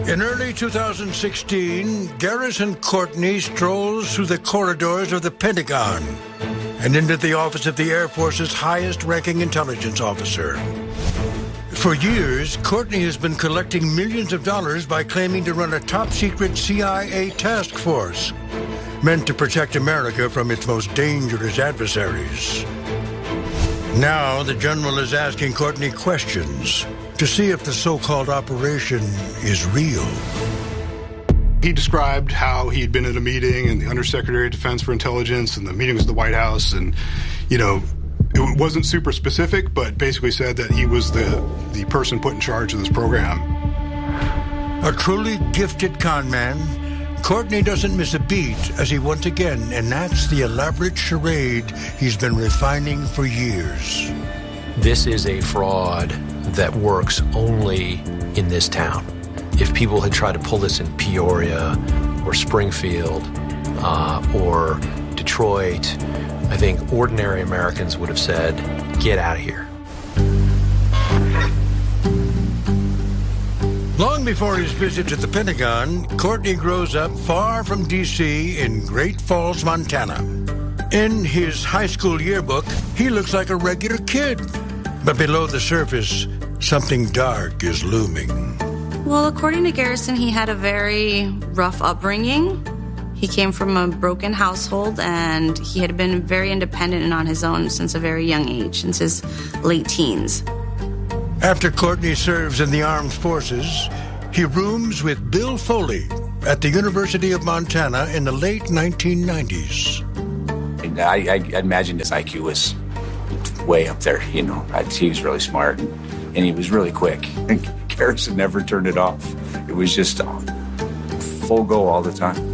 In early 2016, Garrison Courtney strolls through the corridors of the Pentagon and into the office of the Air Force's highest-ranking intelligence officer. For years, Courtney has been collecting millions of dollars by claiming to run a top-secret CIA task force meant to protect America from its most dangerous adversaries. Now, the general is asking Courtney questions to see if the so-called operation is real. He described how he had been at a meeting and the Undersecretary of Defense for Intelligence, and the meeting was at the White House, and, it wasn't super specific, but basically said that he was the person put in charge of this program. A truly gifted con man, Courtney doesn't miss a beat as he once again enacts the elaborate charade he's been refining for years. This is a fraud that works only in this town. If people had tried to pull this in Peoria or Springfield or Detroit, I think ordinary Americans would have said, get out of here. Long before his visit to the Pentagon, Courtney grows up far from D.C. in Great Falls, Montana. In his high school yearbook, he looks like a regular kid. But below the surface, something dark is looming. Well, according to Garrison, he had a very rough upbringing. He came from a broken household, and he had been very independent and on his own since a very young age, since his late teens. After Courtney serves in the armed forces, he rooms with Bill Foley at the University of Montana in the late 1990s. I imagine his IQ was way up there, He was really smart, and he was really quick. Garrison never turned it off. It was just full go all the time.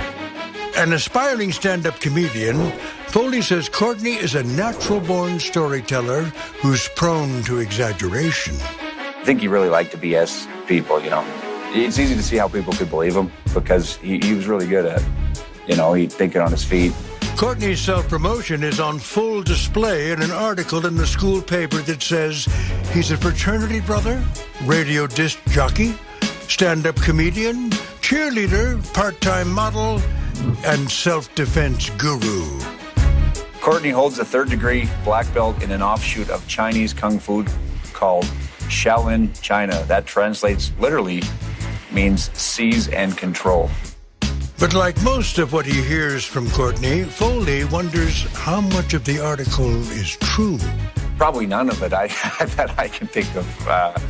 An aspiring stand-up comedian, Foley says Courtney is a natural-born storyteller who's prone to exaggeration. I think he really liked to BS people, It's easy to see how people could believe him because he was really good at, he'd think it on his feet. Courtney's self-promotion is on full display in an article in the school paper that says he's a fraternity brother, radio disc jockey, stand-up comedian, cheerleader, part-time model, and self-defense guru. Courtney holds a third-degree black belt in an offshoot of Chinese Kung Fu called Shaolin China. That translates literally means seize and control. But like most of what he hears from Courtney, Foley wonders how much of the article is true. Probably none of it that I can think of.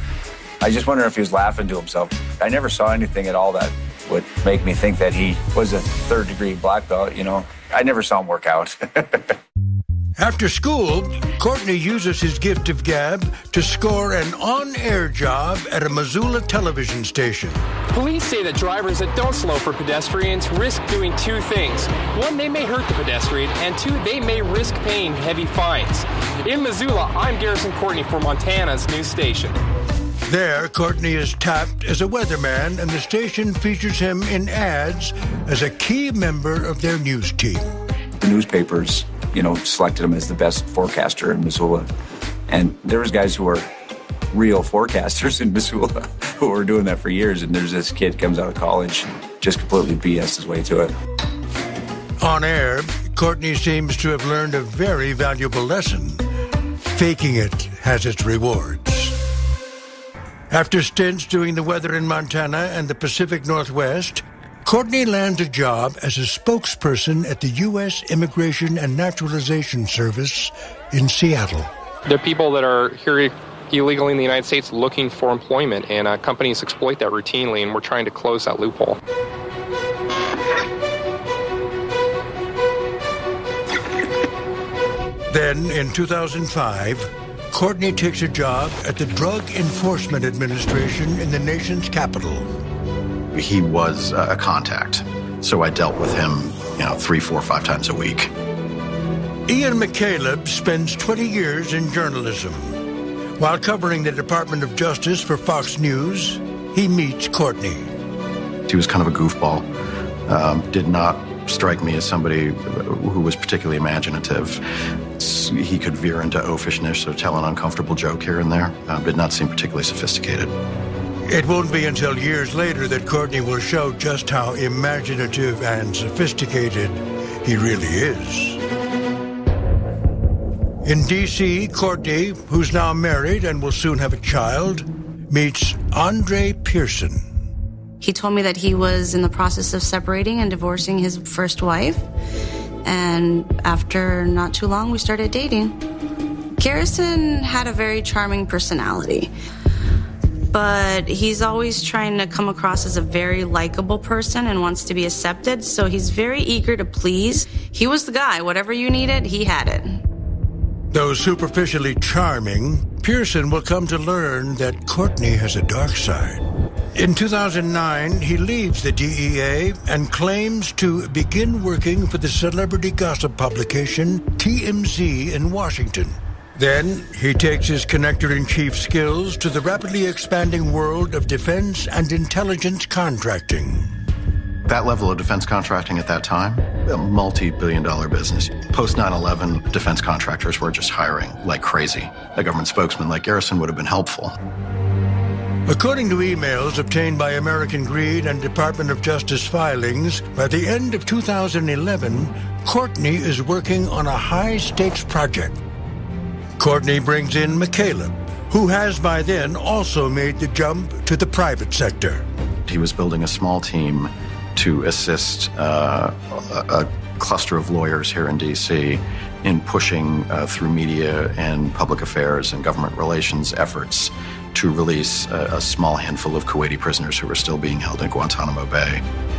I just wonder if he was laughing to himself. I never saw anything at all that would make me think that he was a third-degree black belt, I never saw him work out. After school, Courtney uses his gift of gab to score an on-air job at a Missoula television station. Police say that drivers that don't slow for pedestrians risk doing two things. One, they may hurt the pedestrian, and two, they may risk paying heavy fines. In Missoula, I'm Garrison Courtney for Montana's news station. There, Courtney is tapped as a weatherman, and the station features him in ads as a key member of their news team. The newspapers, selected him as the best forecaster in Missoula. And there was guys who were real forecasters in Missoula who were doing that for years. And there's this kid comes out of college and just completely BS his way to it. On air, Courtney seems to have learned a very valuable lesson. Faking it has its rewards. After stints doing the weather in Montana and the Pacific Northwest, Courtney lands a job as a spokesperson at the U.S. Immigration and Naturalization Service in Seattle. There are people that are here illegally in the United States looking for employment, and companies exploit that routinely, and we're trying to close that loophole. Then, in 2005, Courtney takes a job at the Drug Enforcement Administration in the nation's capital. He was a contact, so I dealt with him, 3, 4, 5 times a week. Ian McCaleb spends 20 years in journalism. While covering the Department of Justice for Fox News, he meets Courtney. He was kind of a goofball, did not strike me as somebody who was particularly imaginative. He could veer into oafishness or tell an uncomfortable joke here and there. Did not seem particularly sophisticated. It won't be until years later that Courtney will show just how imaginative and sophisticated he really is. In D.C., Courtney, who's now married and will soon have a child, meets Andre Pearson. He told me that he was in the process of separating and divorcing his first wife. And after not too long, we started dating. Garrison had a very charming personality, but he's always trying to come across as a very likable person and wants to be accepted, so he's very eager to please. He was the guy. Whatever you needed, he had it. Though superficially charming, Pearson will come to learn that Courtney has a dark side. In 2009, he leaves the DEA and claims to begin working for the celebrity gossip publication TMZ in Washington. Then he takes his connector-in-chief skills to the rapidly expanding world of defense and intelligence contracting. That level of defense contracting at that time, a multi-billion-dollar business. Post 9/11, defense contractors were just hiring like crazy. A government spokesman like Garrison would have been helpful. According to emails obtained by American Greed and Department of Justice filings, by the end of 2011, Courtney is working on a high-stakes project. Courtney brings in McCaleb, who has by then also made the jump to the private sector. He was building a small team to assist a cluster of lawyers here in D.C. in pushing through media and public affairs and government relations efforts to release a small handful of Kuwaiti prisoners who were still being held in Guantanamo Bay.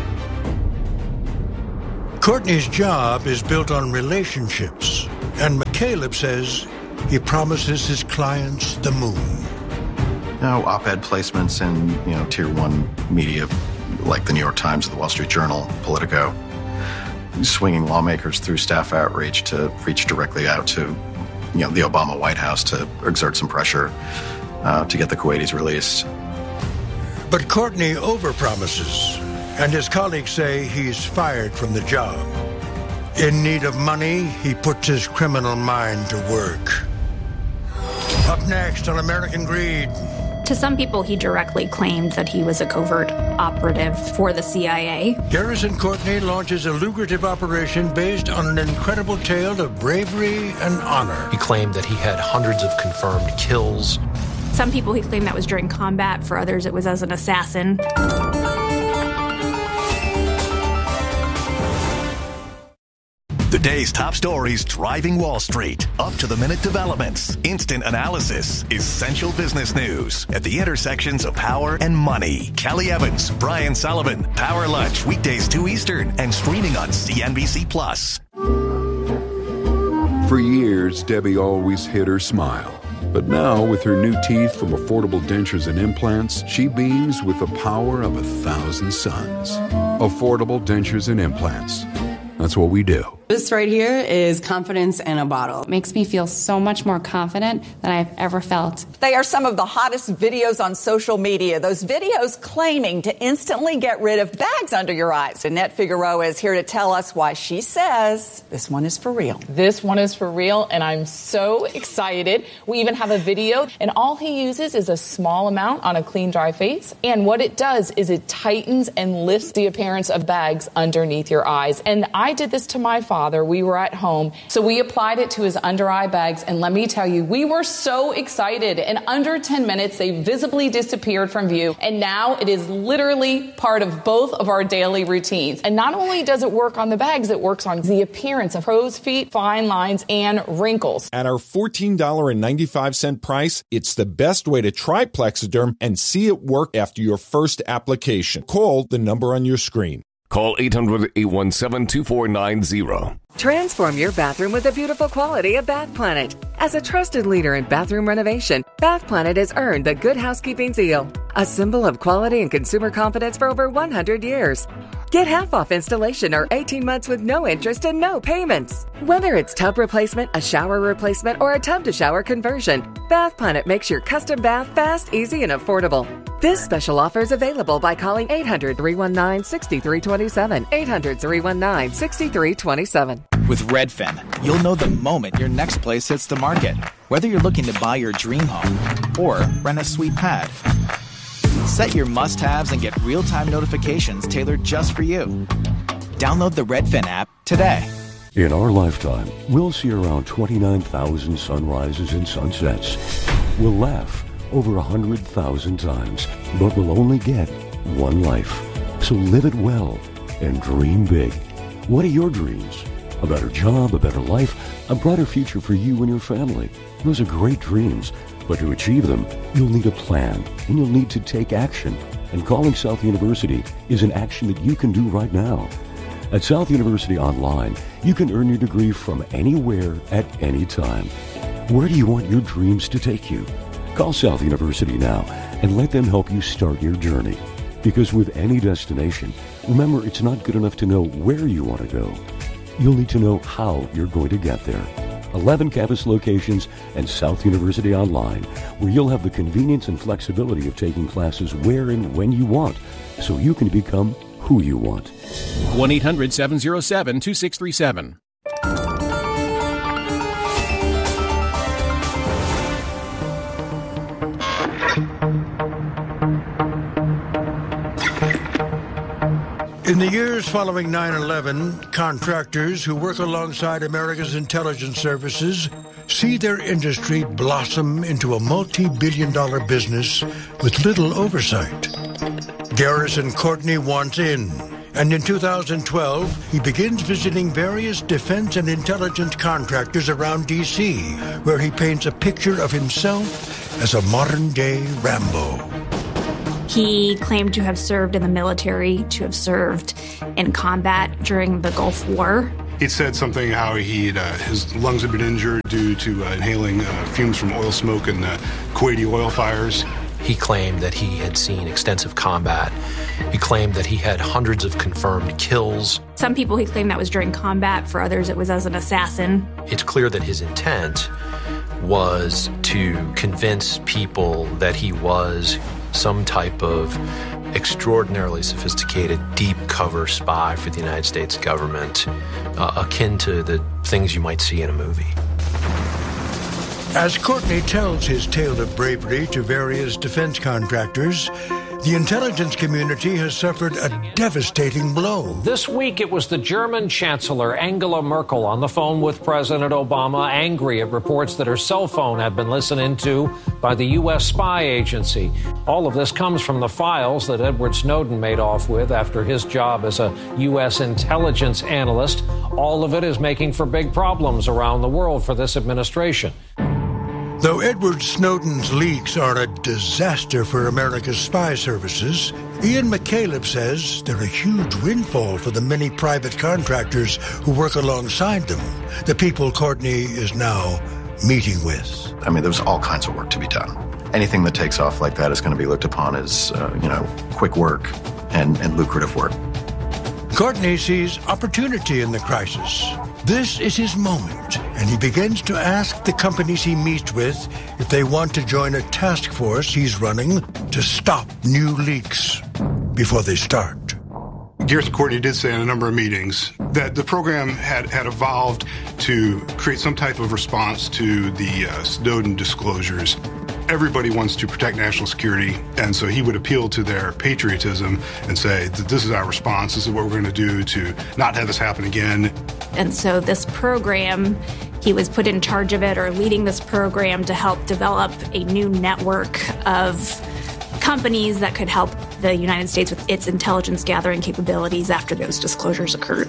Courtney's job is built on relationships, and McCaleb says he promises his clients the moon. Op-ed placements in, Tier 1 media like the New York Times, the Wall Street Journal, Politico, swinging lawmakers through staff outreach to reach directly out to, the Obama White House to exert some pressure to get the Kuwaitis released. But Courtney overpromises, and his colleagues say he's fired from the job. In need of money, he puts his criminal mind to work. Up next on American Greed. To some people, he directly claimed that he was a covert operative for the CIA. Garrison Courtney launches a lucrative operation based on an incredible tale of bravery and honor. He claimed that he had hundreds of confirmed kills. Some people he claimed that was during combat. For others, it was as an assassin. The day's top stories driving Wall Street. Up-to-the-minute developments. Instant analysis. Essential business news. At the intersections of power and money. Kelly Evans, Brian Sullivan. Power Lunch. Weekdays 2 Eastern. And streaming on CNBC+. For years, Debbie always hid her smile. But now, with her new teeth from Affordable Dentures and Implants, she beams with the power of 1,000 suns. Affordable Dentures and Implants. That's what we do. This right here is confidence in a bottle. It makes me feel so much more confident than I've ever felt. They are some of the hottest videos on social media. Those videos claiming to instantly get rid of bags under your eyes. Annette Figueroa is here to tell us why she says this one is for real. This one is for real, and I'm so excited. We even have a video, and all he uses is a small amount on a clean, dry face. And what it does is it tightens and lifts the appearance of bags underneath your eyes. And I did this to my father. We were at home, so we applied it to his under eye bags, and let me tell you, we were so excited. In under 10 minutes, they visibly disappeared from view, and now it is literally part of both of our daily routines. And not only does it work on the bags, it works on the appearance of crow's feet, fine lines, and wrinkles. At our $14.95 price, it's the best way to try Plexiderm and see it work after your first application. Call the number on your screen. Call 800-817-2490. Transform your bathroom with the beautiful quality of Bath Planet. As a trusted leader in bathroom renovation, Bath Planet has earned the Good Housekeeping seal, a symbol of quality and consumer confidence for over 100 years. Get half off installation or 18 months with no interest and no payments. Whether it's tub replacement, a shower replacement, or a tub-to-shower conversion, Bath Planet makes your custom bath fast, easy, and affordable. This special offer is available by calling 800-319-6327. 800-319-6327. With Redfin, you'll know the moment your next place hits the market. Whether you're looking to buy your dream home or rent a sweet pad. Set your must-haves and get real-time notifications tailored just for you. Download the Redfin app today. In our lifetime, we'll see around 29,000 sunrises and sunsets. We'll laugh over 100,000 times, but we'll only get one life. So live it well and dream big. What are your dreams? A better job, a better life, a brighter future for you and your family. Those are great dreams, but to achieve them, you'll need a plan, and you'll need to take action. And calling South University is an action that you can do right now. At South University Online, you can earn your degree from anywhere at any time. Where do you want your dreams to take you? Call South University now and let them help you start your journey. Because with any destination, remember, it's not good enough to know where you want to go. You'll need to know how you're going to get there. 11 campus locations and South University Online, where you'll have the convenience and flexibility of taking classes where and when you want, so you can become who you want. 1-800-707-2637. In the years following 9/11, contractors who work alongside America's intelligence services see their industry blossom into a multi-billion-dollar business with little oversight. Garrison Courtney wants in, and in 2012, he begins visiting various defense and intelligence contractors around D.C., where he paints a picture of himself as a modern-day Rambo. He claimed to have served in the military, to have served in combat during the Gulf War. He said something how his lungs had been injured due to inhaling fumes from oil smoke and Kuwaiti oil fires. He claimed that he had seen extensive combat. He claimed that he had hundreds of confirmed kills. Some people he claimed that was during combat. For others, it was as an assassin. It's clear that his intent was to convince people that he was some type of extraordinarily sophisticated, deep cover spy for the United States government, akin to the things you might see in a movie. As Courtney tells his tale of bravery to various defense contractors, the intelligence community has suffered a devastating blow. This week, it was the German Chancellor Angela Merkel on the phone with President Obama, angry at reports that her cell phone had been listened into by the U.S. spy agency. All of this comes from the files that Edward Snowden made off with after his job as a U.S. intelligence analyst. All of it is making for big problems around the world for this administration. Though Edward Snowden's leaks are a disaster for America's spy services, Ian McCaleb says they're a huge windfall for the many private contractors who work alongside them, the people Courtney is now meeting with. I mean, there's all kinds of work to be done. Anything that takes off like that is going to be looked upon as, quick work and lucrative work. Courtney sees opportunity in the crisis. This is his moment, and he begins to ask the companies he meets with if they want to join a task force he's running to stop new leaks before they start. Garrison Courtney did say in a number of meetings that the program had evolved to create some type of response to the Snowden disclosures. Everybody wants to protect national security, and so he would appeal to their patriotism and say that this is our response, this is what we're going to do to not have this happen again. And so this program, he was put in charge of it, or leading this program, to help develop a new network of companies that could help the United States with its intelligence gathering capabilities after those disclosures occurred.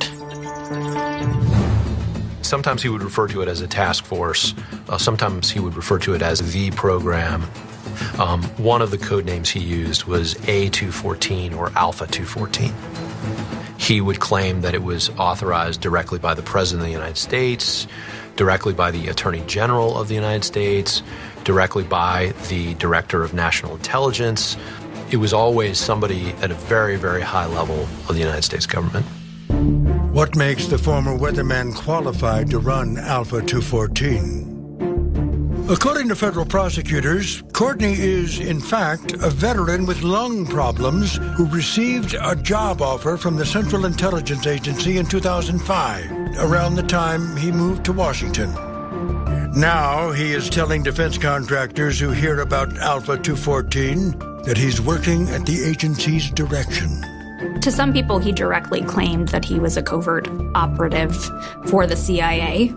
Sometimes he would refer to it as a task force. Sometimes he would refer to it as the program. One of the code names he used was A214 or Alpha 214. He would claim that it was authorized directly by the President of the United States, directly by the Attorney General of the United States, directly by the Director of National Intelligence. It was always somebody at a very, very high level of the United States government. What makes the former weatherman qualified to run Alpha 214? According to federal prosecutors, Courtney is, in fact, a veteran with lung problems who received a job offer from the Central Intelligence Agency in 2005, around the time he moved to Washington. Now he is telling defense contractors who hear about Alpha 214 that he's working at the agency's direction. To some people, he directly claimed that he was a covert operative for the CIA.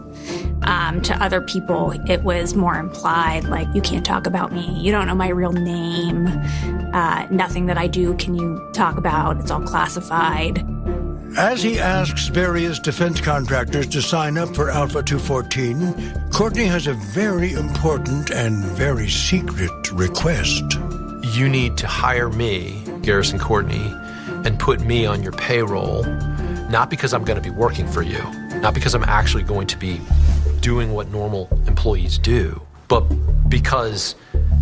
To other people, it was more implied, like, you can't talk about me. You don't know my real name. Nothing that I do can you talk about. It's all classified. As he asks various defense contractors to sign up for Alpha 214, Courtney has a very important and very secret request. You need to hire me, Garrison Courtney, and put me on your payroll, not because I'm going to be working for you, not because I'm actually going to be doing what normal employees do, but because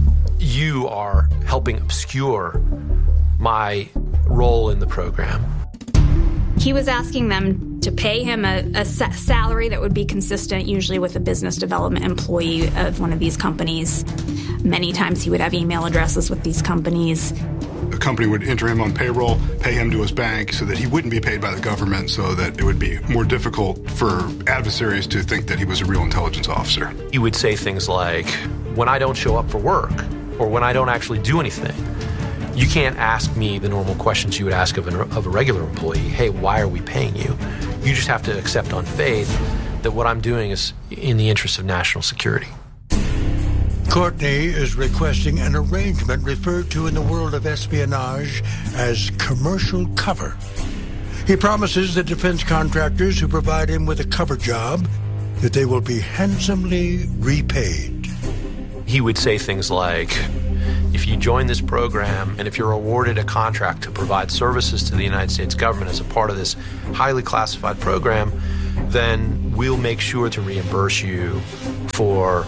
you are helping obscure my role in the program. He was asking them to pay him a salary that would be consistent, usually with a business development employee of one of these companies. Many times he would have email addresses with these companies. The company would enter him on payroll, pay him to his bank so that he wouldn't be paid by the government, so that it would be more difficult for adversaries to think that he was a real intelligence officer. He would say things like, when I don't show up for work, or when I don't actually do anything, you can't ask me the normal questions you would ask of a regular employee. Hey, why are we paying you? You just have to accept on faith that what I'm doing is in the interest of national security. Courtney is requesting an arrangement referred to in the world of espionage as commercial cover. He promises the defense contractors who provide him with a cover job that they will be handsomely repaid. He would say things like, if you join this program and if you're awarded a contract to provide services to the United States government as a part of this highly classified program, then we'll make sure to reimburse you for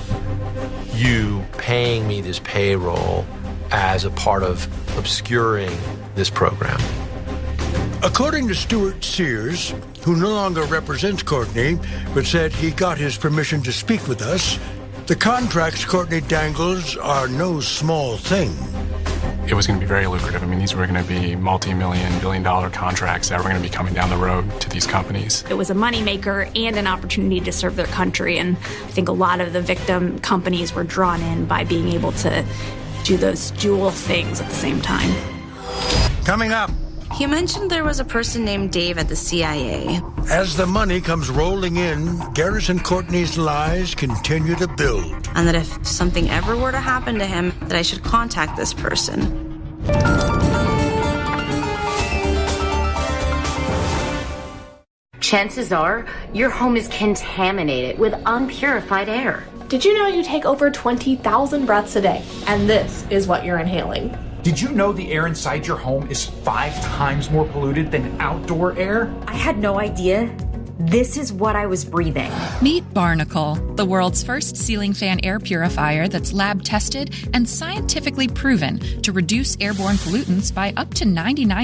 you paying me this payroll as a part of obscuring this program. According to Stuart Sears, who no longer represents Courtney, but said he got his permission to speak with us, the contracts Courtney dangles are no small thing. It was going to be very lucrative. I mean, these were going to be multi-million, billion-dollar contracts that were going to be coming down the road to these companies. It was a moneymaker and an opportunity to serve their country, and I think a lot of the victim companies were drawn in by being able to do those dual things at the same time. Coming up. You mentioned there was a person named Dave at the CIA. As the money comes rolling in, Garrison Courtney's lies continue to build. And that if something ever were to happen to him, that I should contact this person. Chances are your home is contaminated with unpurified air. Did you know you take over 20,000 breaths a day? And this is what you're inhaling. Did you know the air inside your home is 5 times more polluted than outdoor air? I had no idea. This is what I was breathing. Meet Barnacle, the world's first ceiling fan air purifier that's lab tested and scientifically proven to reduce airborne pollutants by up to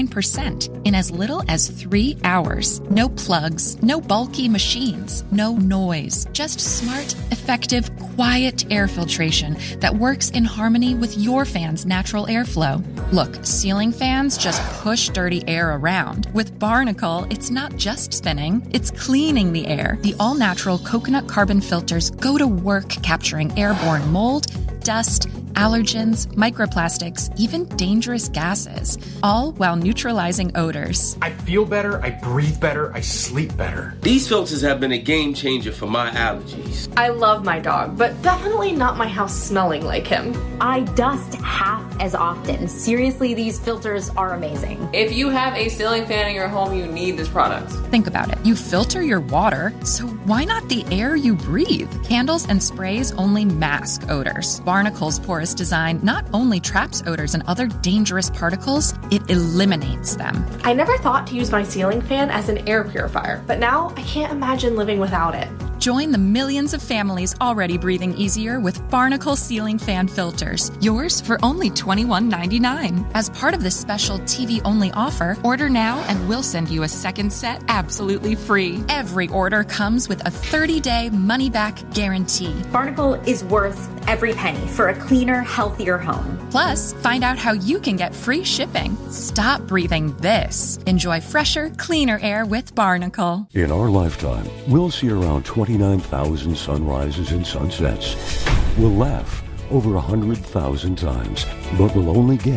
99% in as little as 3 hours. No plugs, no bulky machines, no noise, just smart, effective, quiet air filtration that works in harmony with your fan's natural airflow. Look, ceiling fans just push dirty air around. With Barnacle, it's not just spinning, it's cleaning the air. The all-natural coconut carbon filters go to work capturing airborne mold, dust, allergens, microplastics, even dangerous gases, all while neutralizing odors. I feel better, I breathe better, I sleep better. These filters have been a game changer for my allergies. I love my dog, but definitely not my house smelling like him. I dust half as often. Seriously, these filters are amazing. If you have a ceiling fan in your home, you need this product. Think about it. You filter your water, so why not the air you breathe? Candles and sprays only mask odors. Barnacle's porous design not only traps odors and other dangerous particles, it eliminates them. I never thought to use my ceiling fan as an air purifier, but now I can't imagine living without it. Join the millions of families already breathing easier with Barnacle ceiling fan filters. Yours for only $21.99. As part of this special TV-only offer, order now and we'll send you a second set absolutely free. Every order comes with a 30-day money-back guarantee. Barnacle is worth every penny for a cleaner, healthier home. Plus, find out how you can get free shipping. Stop breathing this. Enjoy fresher, cleaner air with Barnacle. In our lifetime, we'll see around 29,000 sunrises and sunsets. We'll laugh over 100,000 times, but we'll only get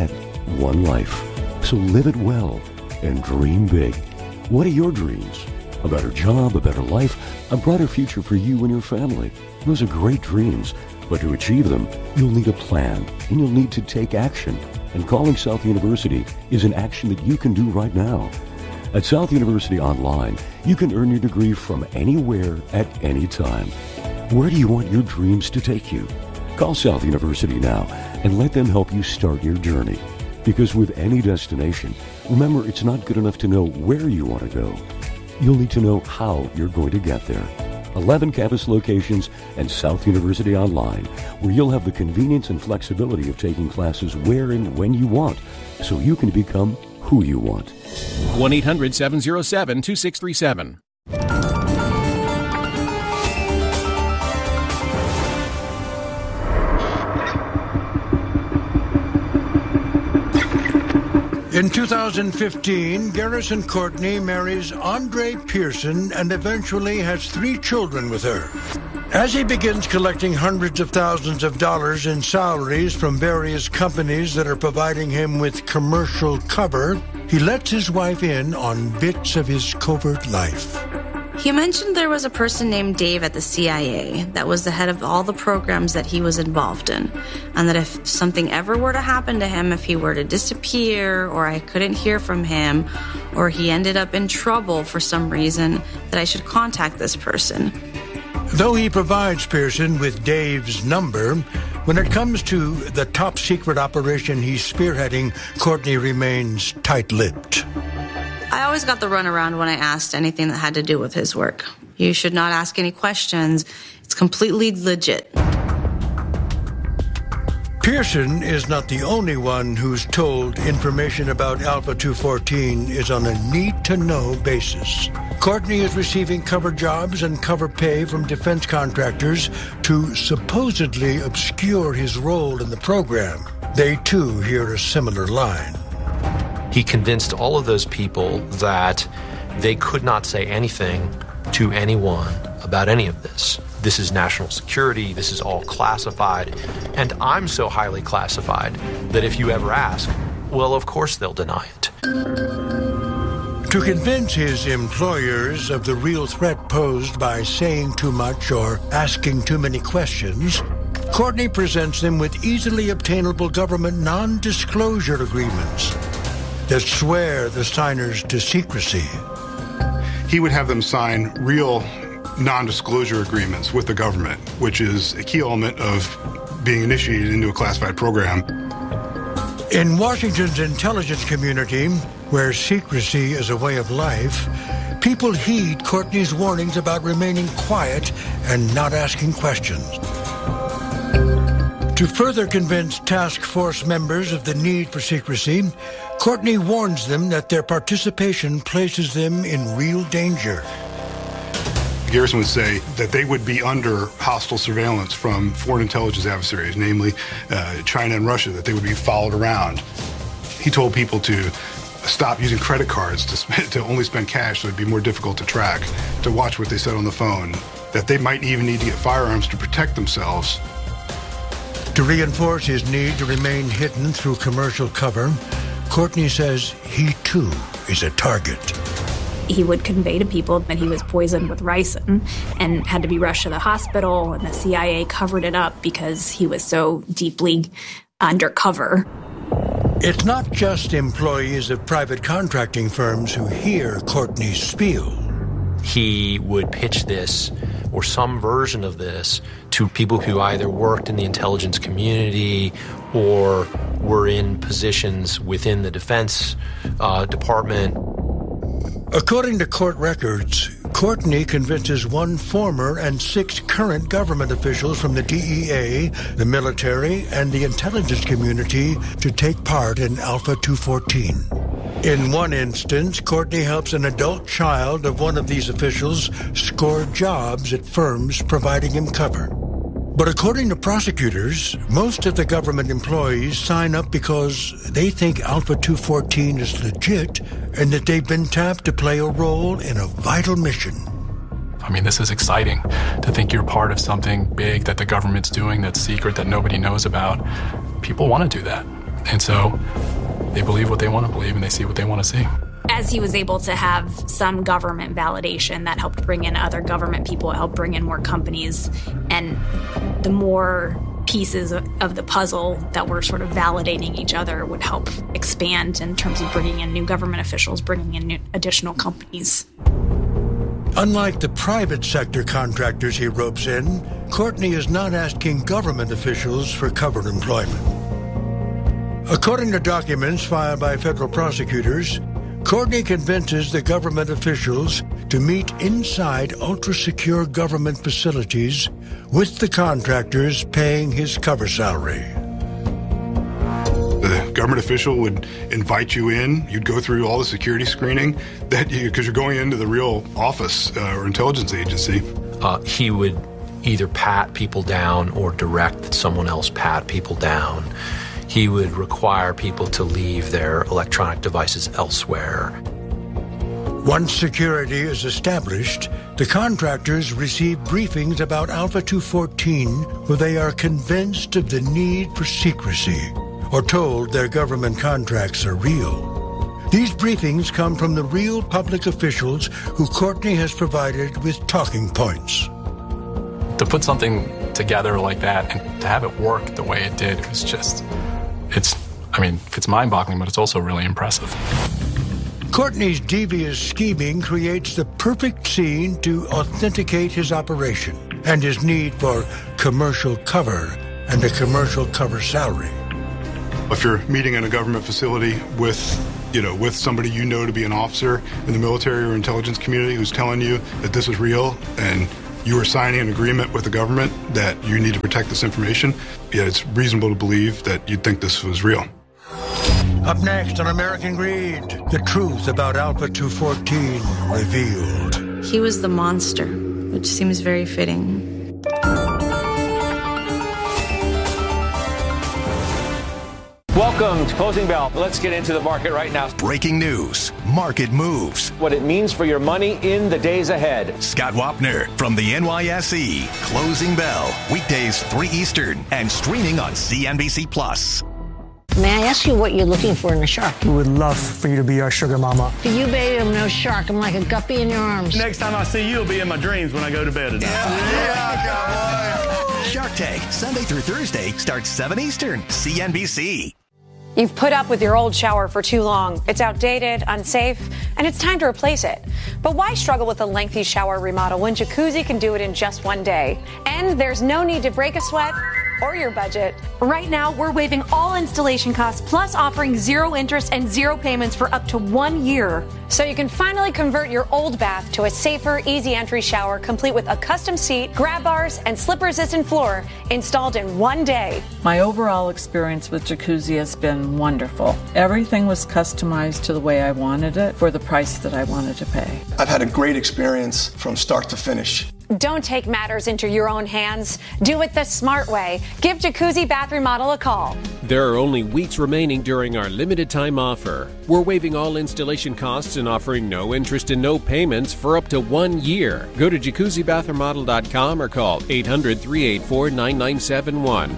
one life. So live it well and dream big. What are your dreams? A better job, a better life, a brighter future for you and your family. Those are great dreams, but to achieve them, you'll need a plan and you'll need to take action. And calling South University is an action that you can do right now. At South University Online, you can earn your degree from anywhere at any time. Where do you want your dreams to take you? Call South University now and let them help you start your journey. Because with any destination, remember, it's not good enough to know where you want to go. You'll need to know how you're going to get there. 11 campus locations and South University Online, where you'll have the convenience and flexibility of taking classes where and when you want, so you can become who you want. 1-800-707-2637. In 2015, Garrison Courtney marries Andre Pearson and eventually has 3 children with her. As he begins collecting hundreds of thousands of dollars in salaries from various companies that are providing him with commercial cover, he lets his wife in on bits of his covert life. He mentioned there was a person named Dave at the CIA that was the head of all the programs that he was involved in, and that if something ever were to happen to him, if he were to disappear, or I couldn't hear from him, or he ended up in trouble for some reason, that I should contact this person. Though he provides Pearson with Dave's number, when it comes to the top secret operation he's spearheading, Courtney remains tight-lipped. I always got the runaround when I asked anything that had to do with his work. You should not ask any questions. It's completely legit. Pearson is not the only one who's told information about Alpha 214 is on a need-to-know basis. Courtney is receiving cover jobs and cover pay from defense contractors to supposedly obscure his role in the program. They, too, hear a similar line. He convinced all of those people that they could not say anything to anyone about any of this. This is national security, this is all classified, and I'm so highly classified that if you ever ask, well, of course they'll deny it. To convince his employers of the real threat posed by saying too much or asking too many questions, Courtney presents them with easily obtainable government non-disclosure agreements that swear the signers to secrecy. He would have them sign real non-disclosure agreements with the government, which is a key element of being initiated into a classified program. In Washington's intelligence community, where secrecy is a way of life, people heed Courtney's warnings about remaining quiet and not asking questions. To further convince task force members of the need for secrecy, Courtney warns them that their participation places them in real danger. Garrison would say that they would be under hostile surveillance from foreign intelligence adversaries, namely China and Russia, that they would be followed around. He told people to stop using credit cards, to only spend cash so it'd be more difficult to track, to watch what they said on the phone, that they might even need to get firearms to protect themselves. To reinforce his need to remain hidden through commercial cover, Courtney says he, too, is a target. He would convey to people that he was poisoned with ricin and had to be rushed to the hospital, and the CIA covered it up because he was so deeply undercover. It's not just employees of private contracting firms who hear Courtney's spiel. He would pitch this or some version of this to people who either worked in the intelligence community or were in positions within the Defense Department. According to court records, Courtney convinces one former and 6 current government officials from the DEA, the military, and the intelligence community to take part in Alpha 214. In one instance, Courtney helps an adult child of one of these officials score jobs at firms providing him cover. But according to prosecutors, most of the government employees sign up because they think Alpha 214 is legit and that they've been tapped to play a role in a vital mission. I mean, this is exciting to think you're part of something big that the government's doing that's secret that nobody knows about. People want to do that. And so they believe what they want to believe and they see what they want to see. As he was able to have some government validation, that helped bring in other government people, it helped bring in more companies, and the more pieces of the puzzle that were sort of validating each other would help expand in terms of bringing in new government officials, bringing in new additional companies. Unlike the private sector contractors he ropes in, Courtney is not asking government officials for covered employment. According to documents filed by federal prosecutors, Courtney convinces the government officials to meet inside ultra-secure government facilities with the contractors paying his cover salary. The government official would invite you in. You'd go through all the security screening because you're going into the real office or intelligence agency. He would either pat people down or direct that someone else pat people down. He would require people to leave their electronic devices elsewhere. Once security is established, the contractors receive briefings about Alpha 214 where they are convinced of the need for secrecy or told their government contracts are real. These briefings come from the real public officials who Courtney has provided with talking points. To put something together like that and to have it work the way it did was just... It's mind-boggling, but it's also really impressive. Courtney's devious scheming creates the perfect scene to authenticate his operation and his need for commercial cover and a commercial cover salary. If you're meeting in a government facility with somebody you know to be an officer in the military or intelligence community who's telling you that this is real and you are signing an agreement with the government that you need to protect this information, it's reasonable to believe that you'd think this was real. Up next on American Greed, the truth about Alpha 214 revealed. He was the monster, which seems very fitting. Welcome to Closing Bell. Let's get into the market right now. Breaking news, market moves. What it means for your money in the days ahead. Scott Wapner from the NYSE. Closing Bell, weekdays 3 Eastern and streaming on CNBC+. May I ask you what you're looking for in a shark? We would love for you to be our sugar mama. For you, baby, I'm no shark. I'm like a guppy in your arms. Next time I see you, you'll be in my dreams when I go to bed at night. Yeah, Shark Tank, Sunday through Thursday, starts 7 Eastern, CNBC. You've put up with your old shower for too long. It's outdated, unsafe, and it's time to replace it. But why struggle with a lengthy shower remodel when Jacuzzi can do it in just one day? And there's no need to break a sweat or your budget. Right now, we're waiving all installation costs, plus offering 0 interest and 0 payments for up to 1 year. So you can finally convert your old bath to a safer, easy entry shower, complete with a custom seat, grab bars, and slip-resistant floor installed in 1 day. My overall experience with Jacuzzi has been wonderful. Everything was customized to the way I wanted it for the price that I wanted to pay. I've had a great experience from start to finish. Don't take matters into your own hands. Do it the smart way. Give Jacuzzi Bath Remodel a call. There are only weeks remaining during our limited time offer. We're waiving all installation costs and offering no interest and no payments for up to 1 year. Go to jacuzzibathremodel.com or call 800-384-9971.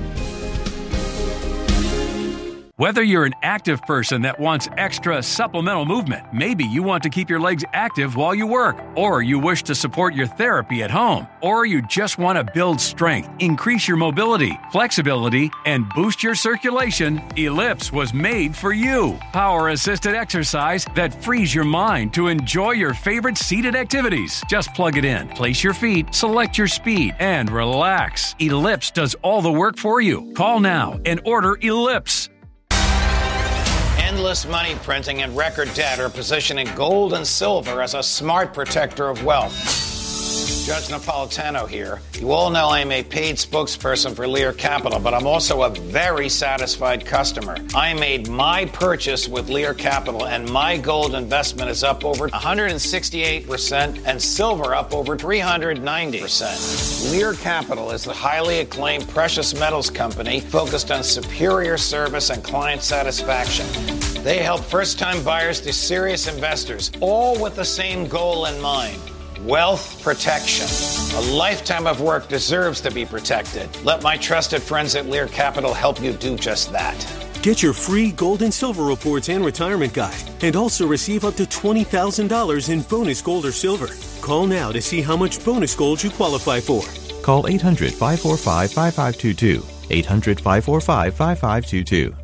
Whether you're an active person that wants extra supplemental movement, maybe you want to keep your legs active while you work, or you wish to support your therapy at home, or you just want to build strength, increase your mobility, flexibility, and boost your circulation, Ellipse was made for you. Power-assisted exercise that frees your mind to enjoy your favorite seated activities. Just plug it in, place your feet, select your speed, and relax. Ellipse does all the work for you. Call now and order Ellipse. Endless money printing and record debt are positioning gold and silver as a smart protector of wealth. Judge Napolitano here. You all know I'm a paid spokesperson for Lear Capital, but I'm also a very satisfied customer. I made my purchase with Lear Capital, and my gold investment is up over 168% and silver up over 390%. Lear Capital is the highly acclaimed precious metals company focused on superior service and client satisfaction. They help first-time buyers to serious investors, all with the same goal in mind. Wealth protection. A lifetime of work deserves to be protected. Let my trusted friends at Lear Capital help you do just that. Get your free gold and silver reports and retirement guide, and also receive up to $20,000 in bonus gold or silver. Call now to see how much bonus gold you qualify for. Call 800-545-5522. 800-545-5522.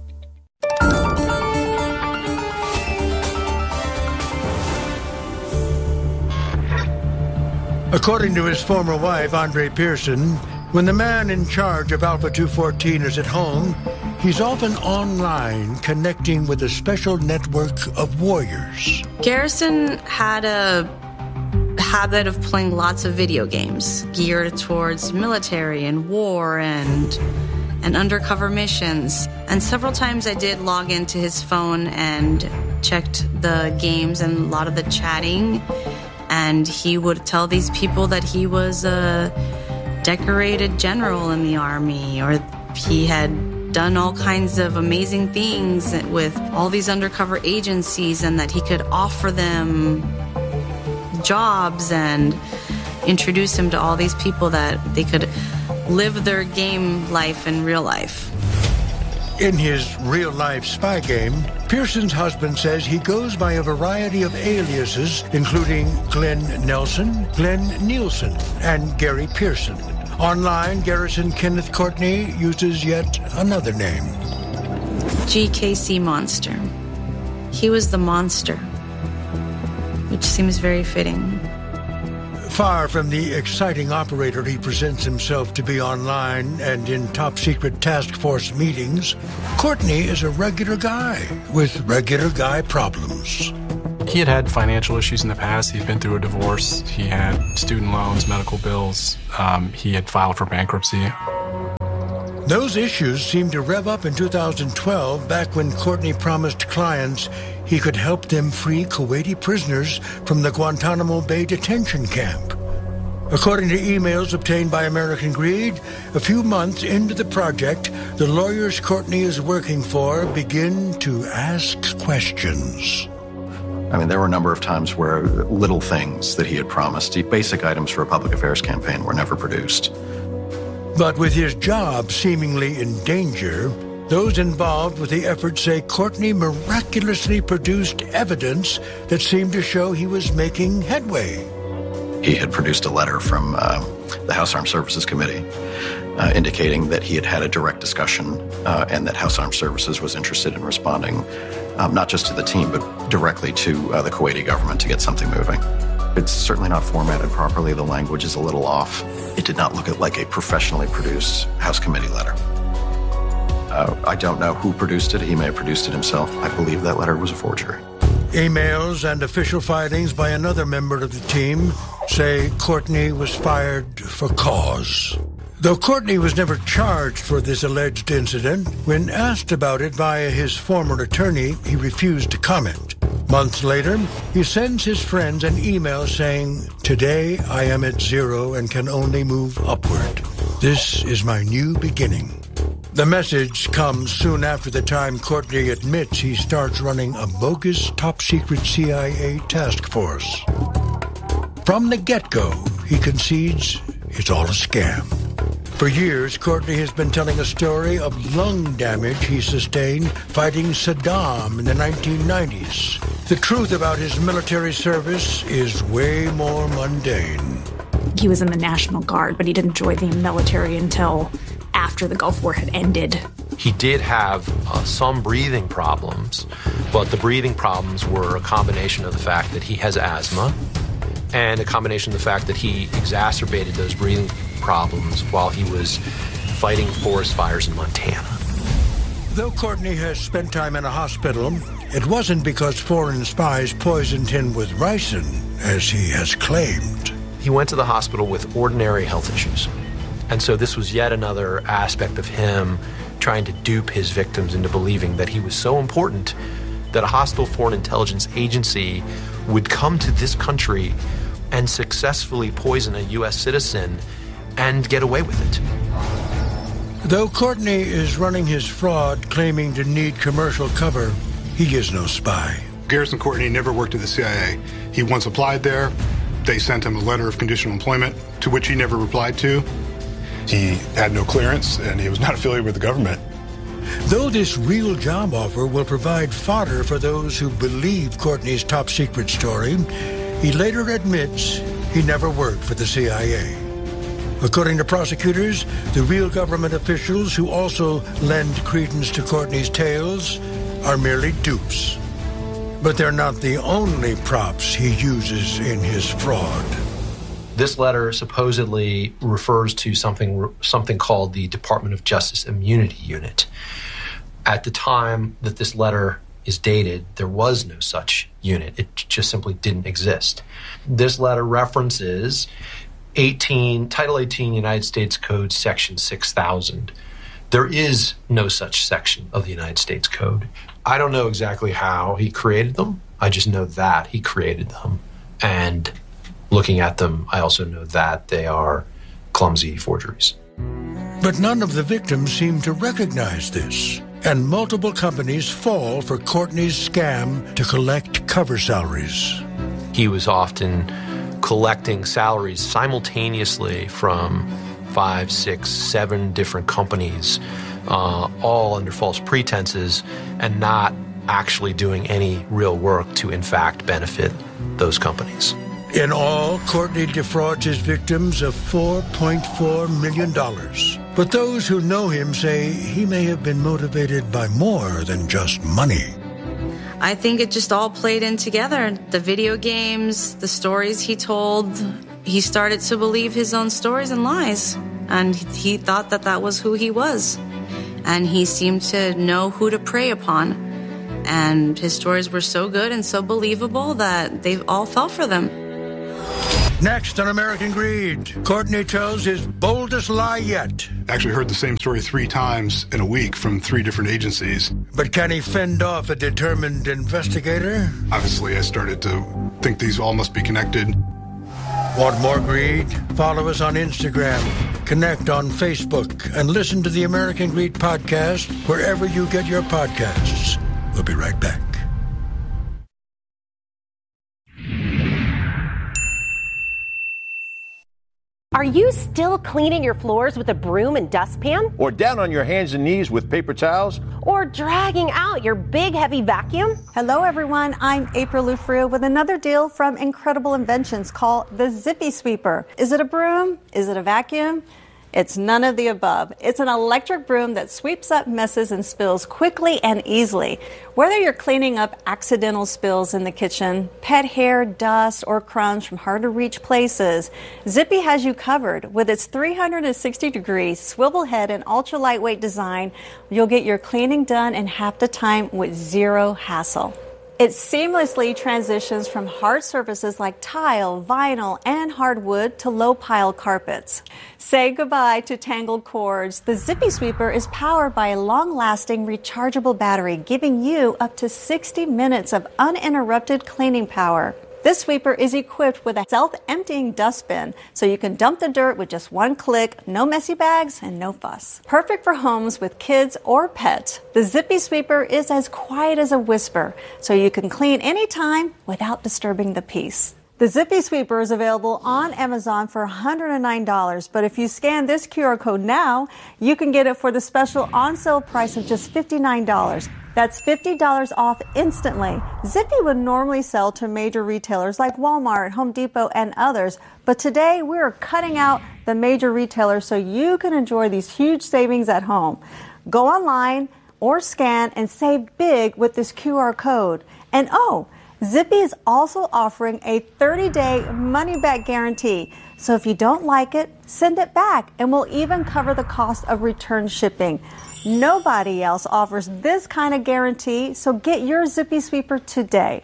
According to his former wife, Andre Pearson, when the man in charge of Alpha 214 is at home, he's often online connecting with a special network of warriors. Garrison had a habit of playing lots of video games geared towards military and war and undercover missions. And several times I did log into his phone and checked the games and a lot of the chatting. And he would tell these people that he was a decorated general in the army, or he had done all kinds of amazing things with all these undercover agencies, and that he could offer them jobs and introduce him to all these people that they could live their game life in real life. In his real-life spy game, Pearson's husband says he goes by a variety of aliases, including Glenn Nelson, Glenn Nielsen, and Gary Pearson. Online, Garrison Kenneth Courtney uses yet another name. GKC Monster. He was the monster, which seems very fitting. Far from the exciting operator he presents himself to be online and in top-secret task force meetings, Courtney is a regular guy with regular guy problems. He had financial issues in the past. He'd been through a divorce. He had student loans, medical bills. He had filed for bankruptcy. Those issues seemed to rev up in 2012, back when Courtney promised clients he could help them free Kuwaiti prisoners from the Guantanamo Bay detention camp. According to emails obtained by American Greed, a few months into the project, the lawyers Courtney is working for begin to ask questions. I mean, there were a number of times where little things that he had promised, basic items for a public affairs campaign, were never produced. But with his job seemingly in danger, those involved with the effort say Courtney miraculously produced evidence that seemed to show he was making headway. He had produced a letter from the House Armed Services Committee indicating that he had had a direct discussion and that House Armed Services was interested in responding not just to the team, but directly to the Kuwaiti government to get something moving. It's certainly not formatted properly. The language is a little off. It did not look like a professionally produced House committee letter. I don't know who produced it. He may have produced it himself. I believe that letter was a forgery. Emails and official filings by another member of the team say Courtney was fired for cause. Though Courtney was never charged for this alleged incident, when asked about it via his former attorney, he refused to comment. Months later, he sends his friends an email saying, "Today I am at zero and can only move upward. This is my new beginning." The message comes soon after the time Courtney admits he starts running a bogus top-secret CIA task force. From the get-go, he concedes it's all a scam. For years, Courtney has been telling a story of lung damage he sustained fighting Saddam in the 1990s. The truth about his military service is way more mundane. He was in the National Guard, but he didn't join the military until after the Gulf War had ended. He did have some breathing problems, but the breathing problems were a combination of the fact that he has asthma and a combination of the fact that he exacerbated those breathing problems while he was fighting forest fires in Montana. Though Courtney has spent time in a hospital, it wasn't because foreign spies poisoned him with ricin, as he has claimed. He went to the hospital with ordinary health issues. And so this was yet another aspect of him trying to dupe his victims into believing that he was so important that a hostile foreign intelligence agency would come to this country and successfully poison a U.S. citizen and get away with it. Though Courtney is running his fraud, claiming to need commercial cover, he is no spy. Garrison Courtney never worked at the CIA. He once applied there. They sent him a letter of conditional employment, to which he never replied to. He had no clearance, and he was not affiliated with the government. Though this real job offer will provide fodder for those who believe Courtney's top-secret story, he later admits he never worked for the CIA. According to prosecutors, the real government officials who also lend credence to Courtney's tales are merely dupes. But they're not the only props he uses in his fraud. This letter supposedly refers to something called the Department of Justice Immunity Unit. At the time that this letter is dated, there was no such unit. It just simply didn't exist. This letter references Title 18 United States Code, Section 6000. There is no such section of the United States Code. I don't know exactly how he created them. I just know that he created them. And looking at them, I also know that they are clumsy forgeries. But none of the victims seem to recognize this, and multiple companies fall for Courtney's scam to collect cover salaries. He was often collecting salaries simultaneously from 5, 6, 7 different companies, all under false pretenses, and not actually doing any real work to, in fact, benefit those companies. In all, Courtney defrauds his victims of $4.4 million. But those who know him say he may have been motivated by more than just money. I think it just all played in together. The video games, the stories he told, he started to believe his own stories and lies. And he thought that that was who he was. And he seemed to know who to prey upon. And his stories were so good and so believable that they all fell for them. Next on American Greed, Courtney tells his boldest lie yet. Actually heard the same story 3 times in a week from 3 different agencies. But can he fend off a determined investigator? Obviously, I started to think these all must be connected. Want more greed? Follow us on Instagram, connect on Facebook, and listen to the American Greed podcast wherever you get your podcasts. We'll be right back. Are you still cleaning your floors with a broom and dustpan? Or down on your hands and knees with paper towels? Or dragging out your big, heavy vacuum? Hello, everyone. I'm April Lufrio with another deal from Incredible Inventions called the Zippy Sweeper. Is it a broom? Is it a vacuum? It's none of the above. It's an electric broom that sweeps up messes and spills quickly and easily. Whether you're cleaning up accidental spills in the kitchen, pet hair, dust, or crumbs from hard-to-reach places, Zippy has you covered. With its 360-degree swivel head and ultra-lightweight design, you'll get your cleaning done in half the time with zero hassle. It seamlessly transitions from hard surfaces like tile, vinyl, and hardwood to low-pile carpets. Say goodbye to tangled cords. The Zippy Sweeper is powered by a long-lasting rechargeable battery, giving you up to 60 minutes of uninterrupted cleaning power. This sweeper is equipped with a self-emptying dustbin, so you can dump the dirt with just one click, no messy bags, and no fuss. Perfect for homes with kids or pets. The Zippy Sweeper is as quiet as a whisper, so you can clean anytime without disturbing the peace. The Zippy Sweeper is available on Amazon for $109, but if you scan this QR code now, you can get it for the special on-sale price of just $59. That's $50 off instantly. Zippy would normally sell to major retailers like Walmart, Home Depot, and others, but today we're cutting out the major retailers so you can enjoy these huge savings at home. Go online or scan and save big with this QR code. And Zippy is also offering a 30-day money-back guarantee. So if you don't like it, send it back, and we'll even cover the cost of return shipping. Nobody else offers this kind of guarantee, so get your Zippy Sweeper today.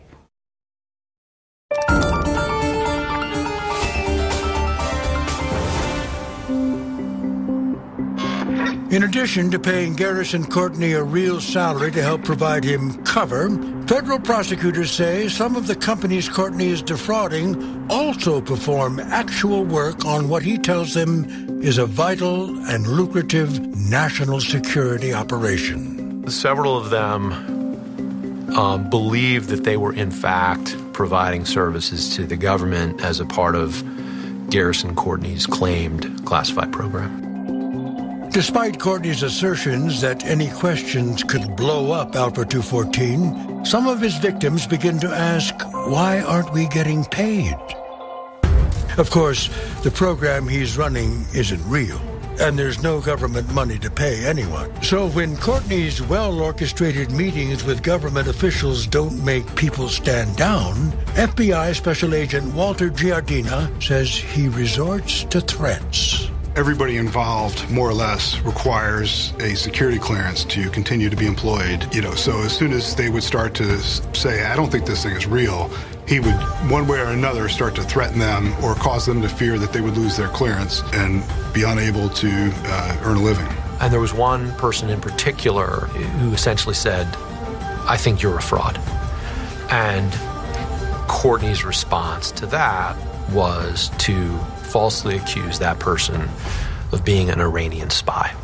In addition to paying Garrison Courtney a real salary to help provide him cover, federal prosecutors say some of the companies Courtney is defrauding also perform actual work on what he tells them is a vital and lucrative national security operation. Several of them believed that they were in fact providing services to the government as a part of Garrison Courtney's claimed classified program. Despite Courtney's assertions that any questions could blow up Alpha 214, some of his victims begin to ask, why aren't we getting paid? Of course, the program he's running isn't real, and there's no government money to pay anyone. So when Courtney's well-orchestrated meetings with government officials don't make people stand down, FBI Special Agent Walter Giardina says he resorts to threats. Everybody involved, more or less, requires a security clearance to continue to be employed. So as soon as they would start to say, I don't think this thing is real, he would, one way or another, start to threaten them or cause them to fear that they would lose their clearance and be unable to earn a living. And there was one person in particular who essentially said, I think you're a fraud. And Courtney's response to that was to falsely accuse that person of being an Iranian spy.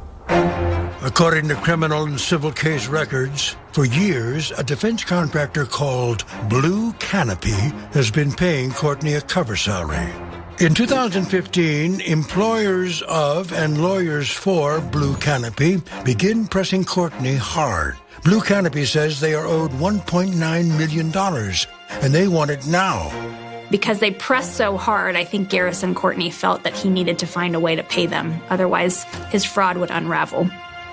According to criminal and civil case records, for years, a defense contractor called Blue Canopy has been paying Courtney a cover salary. In 2015, employers of and lawyers for Blue Canopy begin pressing Courtney hard. Blue Canopy says they are owed $1.9 million, and they want it now. Because they pressed so hard, I think Garrison Courtney felt that he needed to find a way to pay them. Otherwise, his fraud would unravel.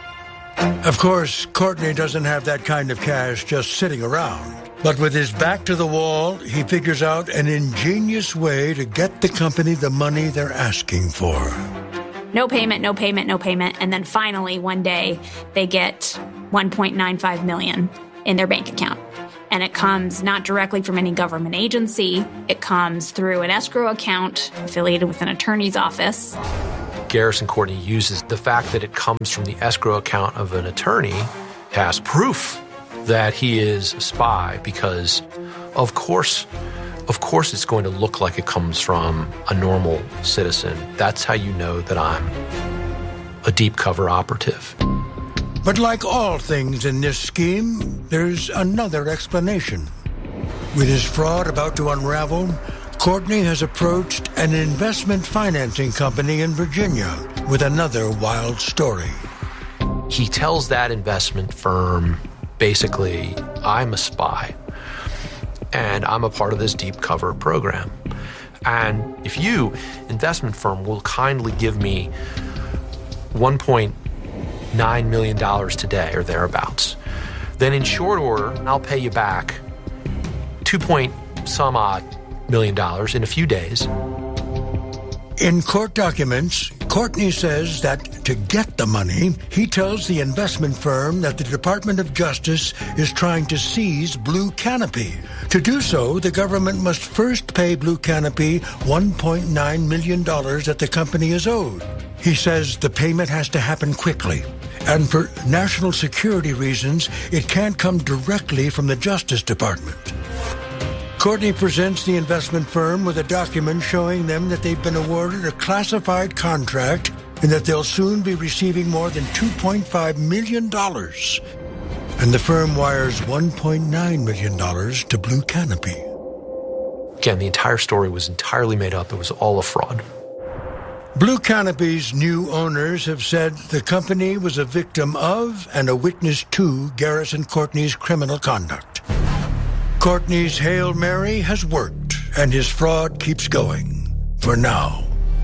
Of course, Courtney doesn't have that kind of cash just sitting around. But with his back to the wall, he figures out an ingenious way to get the company the money they're asking for. No payment, no payment, no payment. And then finally, one day, they get $1.95 million in their bank account. And it comes not directly from any government agency. It comes through an escrow account affiliated with an attorney's office. Garrison Courtney uses the fact that it comes from the escrow account of an attorney as proof that he is a spy, because of course it's going to look like it comes from a normal citizen. That's how you know that I'm a deep cover operative. But like all things in this scheme, there's another explanation. With his fraud about to unravel, Courtney has approached an investment financing company in Virginia with another wild story. He tells that investment firm, basically, I'm a spy, and I'm a part of this deep cover program. And if you, investment firm, will kindly give me $1.9 million today or thereabouts, then in short order, I'll pay you back $2.some-odd million in a few days. In court documents, Courtney says that to get the money, he tells the investment firm that the Department of Justice is trying to seize Blue Canopy. To do so, the government must first pay Blue Canopy $1.9 million that the company is owed. He says the payment has to happen quickly, and for national security reasons, it can't come directly from the Justice Department. Courtney presents the investment firm with a document showing them that they've been awarded a classified contract and that they'll soon be receiving more than $2.5 million. And the firm wires $1.9 million to Blue Canopy. Again, the entire story was entirely made up. It was all a fraud. Blue Canopy's new owners have said the company was a victim of and a witness to Garrison Courtney's criminal conduct. Courtney's Hail Mary has worked, and his fraud keeps going, for now.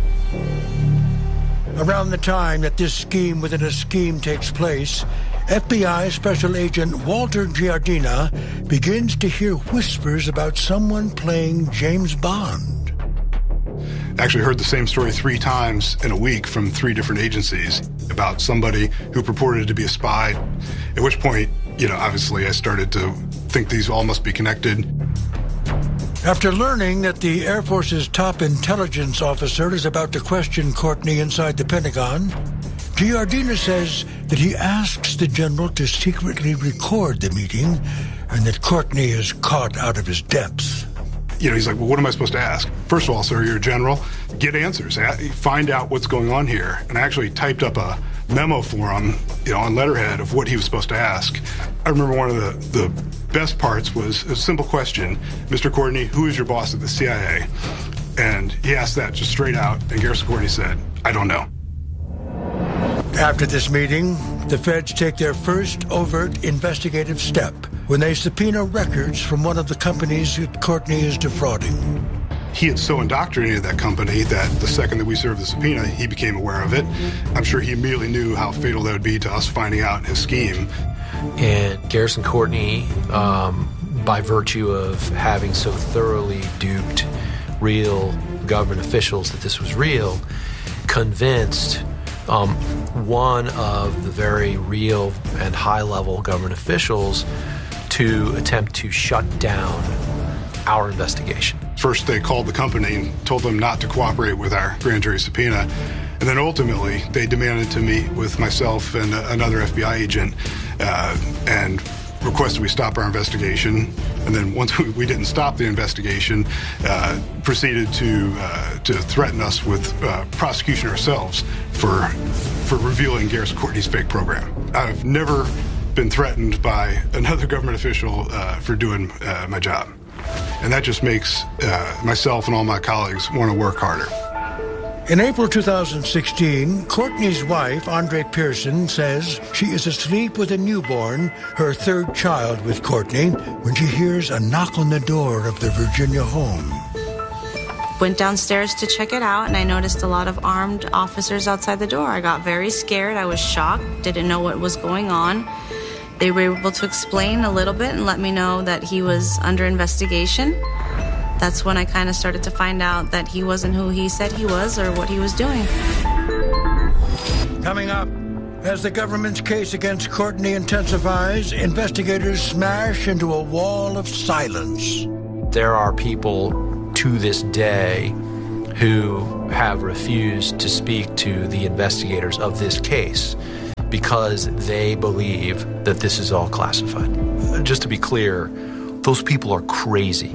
Around the time that this scheme within a scheme takes place, FBI Special Agent Walter Giardina begins to hear whispers about someone playing James Bond. Actually heard the same story 3 times in a week from 3 different agencies about somebody who purported to be a spy, at which point, obviously I started to think these all must be connected. After learning that the Air Force's top intelligence officer is about to question Courtney inside the Pentagon, Giardina says that he asks the general to secretly record the meeting and that Courtney is caught out of his depth. He's like, well, what am I supposed to ask? First of all, sir, you're a general. Get answers. Find out what's going on here. And I actually typed up a memo for him, on letterhead of what he was supposed to ask. I remember one of the best parts was a simple question. Mr. Courtney, who is your boss at the CIA? And he asked that just straight out, and Garrison Courtney said, I don't know. After this meeting, the feds take their first overt investigative step when they subpoena records from one of the companies that Courtney is defrauding. He had so indoctrinated that company that the second that we served the subpoena, he became aware of it. I'm sure he immediately knew how fatal that would be to us finding out his scheme. And Garrison Courtney, by virtue of having so thoroughly duped real government officials that this was real, convinced one of the very real and high-level government officials to attempt to shut down our investigation. First, they called the company and told them not to cooperate with our grand jury subpoena. And then ultimately, they demanded to meet with myself and another FBI agent and requested we stop our investigation. And then once we didn't stop the investigation, proceeded to threaten us with prosecution ourselves for revealing Garrison Courtney's fake program. I've never been threatened by another government official for doing my job. And that just makes myself and all my colleagues want to work harder. In April 2016, Courtney's wife, Andre Pearson, says she is asleep with a newborn, her third child with Courtney, when she hears a knock on the door of their Virginia home. Went downstairs to check it out, and I noticed a lot of armed officers outside the door. I got very scared. I was shocked, didn't know what was going on. They were able to explain a little bit and let me know that he was under investigation. That's when I kind of started to find out that he wasn't who he said he was or what he was doing. Coming up, as the government's case against Courtney intensifies, investigators smash into a wall of silence. There are people to this day who have refused to speak to the investigators of this case because they believe that this is all classified. Just to be clear, those people are crazy.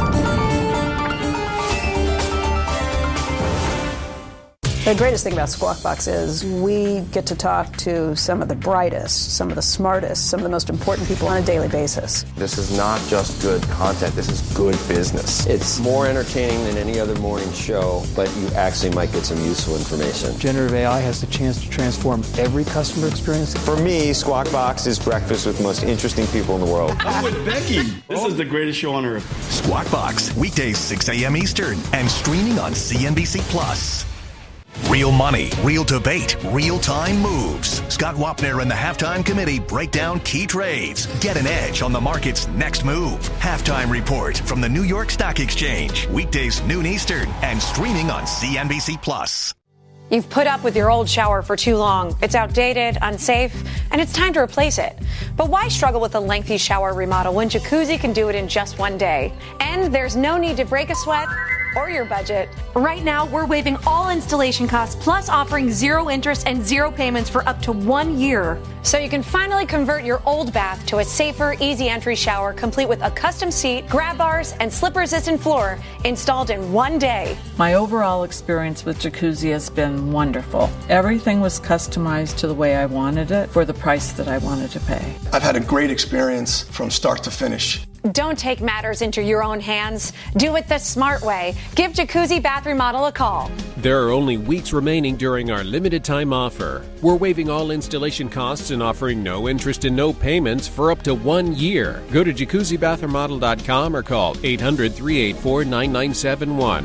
The greatest thing about Squawk Box is we get to talk to some of the brightest, some of the smartest, some of the most important people on a daily basis. This is not just good content, this is good business. It's more entertaining than any other morning show, but you actually might get some useful information. Generative AI has the chance to transform every customer experience. For me, Squawk Box is breakfast with the most interesting people in the world. I'm with Becky. This is the greatest show on earth. Squawk Box, weekdays 6 a.m. Eastern and streaming on CNBC Plus. Real money, real debate, real-time moves. Scott Wapner and the Halftime Committee break down key trades. Get an edge on the market's next move. Halftime Report from the New York Stock Exchange. Weekdays noon Eastern and streaming on CNBC Plus. You've put up with your old shower for too long. It's outdated, unsafe, and it's time to replace it. But why struggle with a lengthy shower remodel when Jacuzzi can do it in just one day? And there's no need to break a sweat or your budget. Right now, we're waiving all installation costs, plus offering zero interest and zero payments for up to 1 year. So you can finally convert your old bath to a safer, easy entry shower, complete with a custom seat, grab bars, and slip-resistant floor installed in 1 day. My overall experience with Jacuzzi has been wonderful. Everything was customized to the way I wanted it for the price that I wanted to pay. I've had a great experience from start to finish. Don't take matters into your own hands. Do it the smart way. Give Jacuzzi Bath Remodel a call. There are only weeks remaining during our limited time offer. We're waiving all installation costs and offering no interest and no payments for up to 1 year. Go to jacuzzibathremodel.com or call 800-384-9971.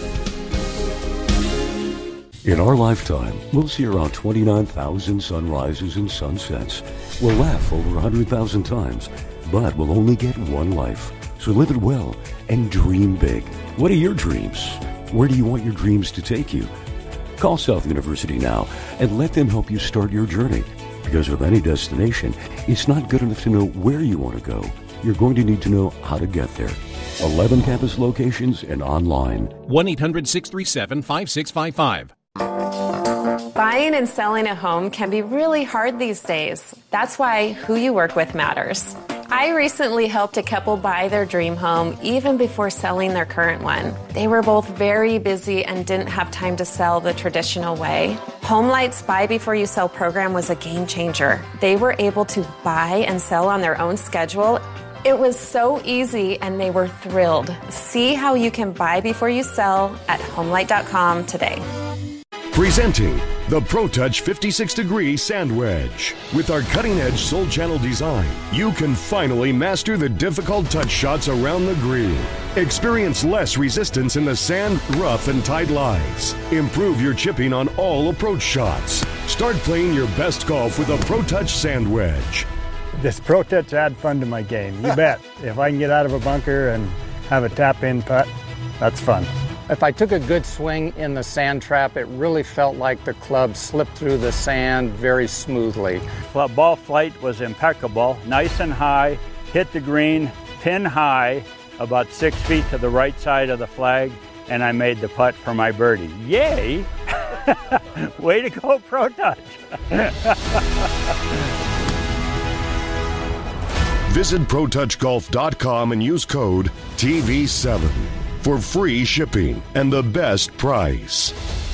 In our lifetime, we'll see around 29,000 sunrises and sunsets. We'll laugh over 100,000 times. But we'll only get one life. So live it well and dream big. What are your dreams? Where do you want your dreams to take you? Call South University now and let them help you start your journey. Because with any destination, it's not good enough to know where you want to go. You're going to need to know how to get there. 11 campus locations and online. 1-800-637-5655. Buying and selling a home can be really hard these days. That's why who you work with matters. I recently helped a couple buy their dream home even before selling their current one. They were both very busy and didn't have time to sell the traditional way. HomeLight's Buy Before You Sell program was a game changer. They were able to buy and sell on their own schedule. It was so easy and they were thrilled. See how you can buy before you sell at HomeLight.com today. Presenting the ProTouch 56-degree sand wedge. With our cutting-edge Soul Channel design, you can finally master the difficult touch shots around the green. Experience less resistance in the sand, rough, and tight lies. Improve your chipping on all approach shots. Start playing your best golf with a ProTouch sand wedge. This ProTouch add fun to my game, you bet. If I can get out of a bunker and have a tap-in putt, that's fun. If I took a good swing in the sand trap, it really felt like the club slipped through the sand very smoothly. Ball flight was impeccable, nice and high, hit the green, pin high, about 6 feet to the right side of the flag, and I made the putt for my birdie. Yay! Way to go, ProTouch! Visit ProTouchGolf.com and use code TV7 for free shipping and the best price.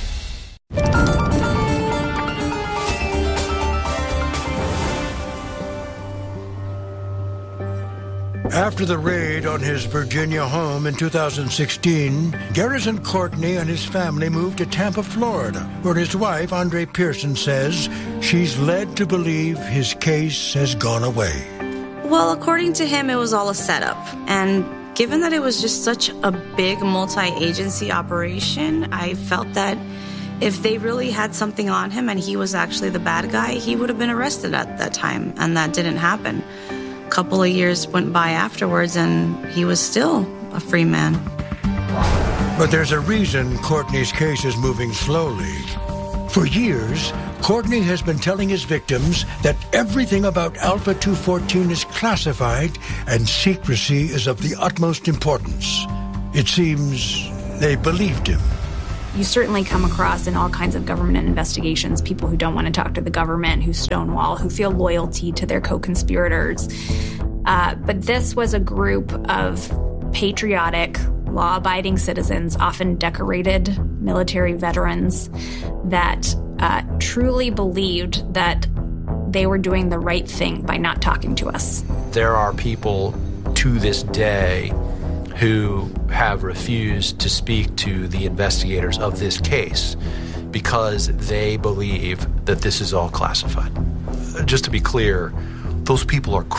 After the raid on his Virginia home in 2016, Garrison Courtney and his family moved to Tampa, Florida, where his wife, Andre Pearson, says she's led to believe his case has gone away. Well, according to him, it was all a setup. And given that it was just such a big multi-agency operation, I felt that if they really had something on him and he was actually the bad guy, he would have been arrested at that time, and that didn't happen. A couple of years went by afterwards, and he was still a free man. But there's a reason Courtney's case is moving slowly. For years, Courtney has been telling his victims that everything about Alpha 214 is classified and secrecy is of the utmost importance. It seems they believed him. You certainly come across in all kinds of government investigations people who don't want to talk to the government, who stonewall, who feel loyalty to their co-conspirators. But this was a group of patriotic, law-abiding citizens, often decorated military veterans, that truly believed that they were doing the right thing by not talking to us. There are people to this day who have refused to speak to the investigators of this case because they believe that this is all classified. Just to be clear, those people are